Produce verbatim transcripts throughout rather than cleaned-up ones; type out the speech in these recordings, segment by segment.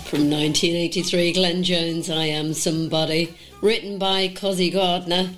From nineteen eighty-three, Glenn Jones, I Am Somebody, written by Cosy Gardner.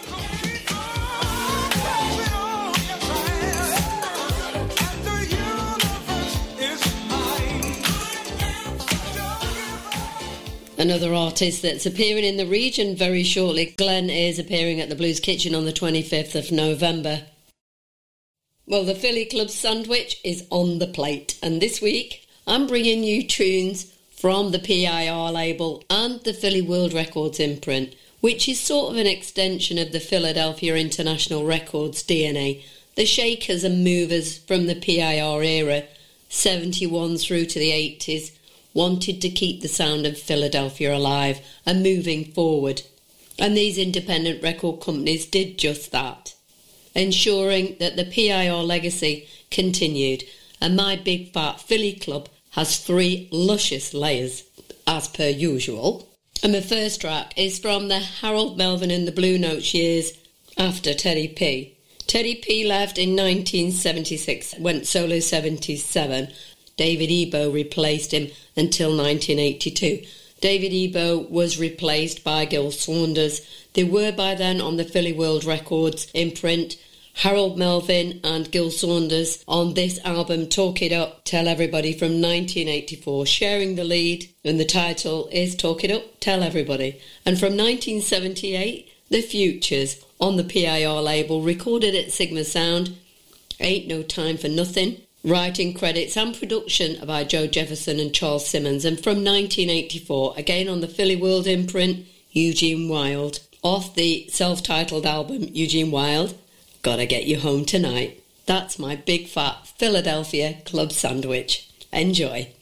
Another artist that's appearing in the region very shortly, Glenn is appearing at the Blues Kitchen on the twenty-fifth of November. Well, the Philly Club Sandwich is on the plate, and this week I'm bringing you tunes from the P I R label and the Philly World Records imprint, which is sort of an extension of the Philadelphia International Records D N A. The shakers and movers from the P I R era, seventy-one through to the eighties, wanted to keep the sound of Philadelphia alive and moving forward. And these independent record companies did just that, ensuring that the P I R legacy continued. And my big fat Philly Club has three luscious layers, as per usual. And the first track is from the Harold Melvin and the Blue Notes years after Teddy P. Teddy P left in nineteen seventy-six, went solo seventy-seven. David Ebo replaced him until nineteen eighty-two. David Ebo was replaced by Gil Saunders. They were by then on the Philly World Records imprint. Harold Melvin and Gil Saunders on this album, Talk It Up, Tell Everybody, from nineteen eighty-four, sharing the lead, and the title is Talk It Up, Tell Everybody. And from nineteen seventy-eight, The Futures on the P I R label, recorded at Sigma Sound, Ain't No Time for Nothing. Writing credits and production by Joe Jefferson and Charles Simmons. And from nineteen eighty-four, again on the Philly World imprint, Eugene Wild. Off the self-titled album, Eugene Wild, Gotta Get You Home Tonight. That's my big fat Philadelphia Club Sandwich. Enjoy.